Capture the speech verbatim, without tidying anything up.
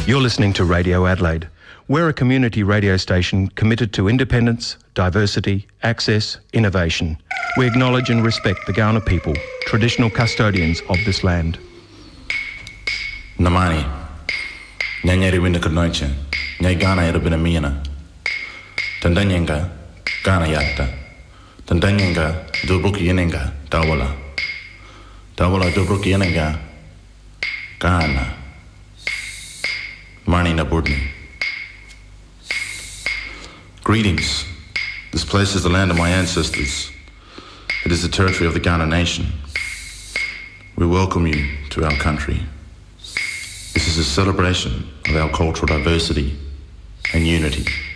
You're listening to Radio Adelaide. We're a community radio station committed to independence, diversity, access, innovation. We acknowledge and respect the Kaurna people, traditional custodians of this land. Namani, nyanyeri winda kadnoiche, nyai Ghana erabina miana. Tandanyenga, Ghana yatta. Tandanyenga, dobruki yenenga, tawala. Tawala dobruki yenenga, Ghana. Mani Naburdni. Greetings. This place is the land of my ancestors. It is the territory of the Kaurna nation. We welcome you to our country. This is a celebration of our cultural diversity and unity.